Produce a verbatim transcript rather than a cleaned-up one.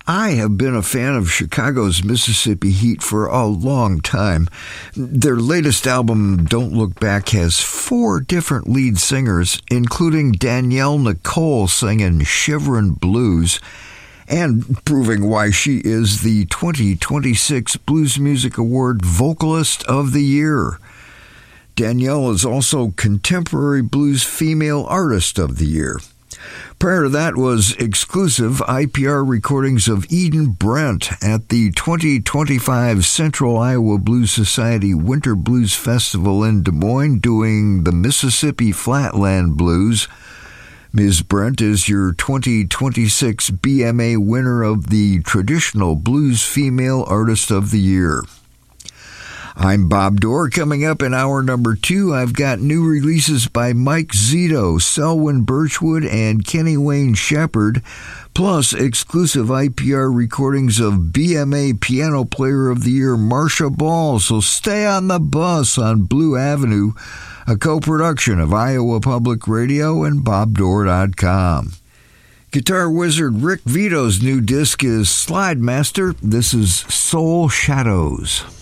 I have been a fan of Chicago's Mississippi Heat for a long time. Their latest album, Don't Look Back, has four different lead singers, including Danielle Nicole singing Shiverin' Blues, and proving why she is the twenty twenty-six Blues Music Award Vocalist of the Year. Danielle is also Contemporary Blues Female Artist of the Year. Prior to that was exclusive I P R recordings of Eden Brent at the twenty twenty-five Central Iowa Blues Society Winter Blues Festival in Des Moines doing the Mississippi Flatland Blues. Miz Brent is your twenty twenty-six B M A winner of the Traditional Blues Female Artist of the Year. I'm Bob Dorr. Coming up in hour number two, I've got new releases by Mike Zito, Selwyn Birchwood, and Kenny Wayne Shepherd, plus exclusive I P R recordings of B M A Piano Player of the Year Marsha Ball. So stay on the bus on Blue Avenue, a co-production of Iowa Public Radio and Bob Dorr dot com. Guitar wizard Rick Vito's new disc is Slide Master. This is Soul Shadows.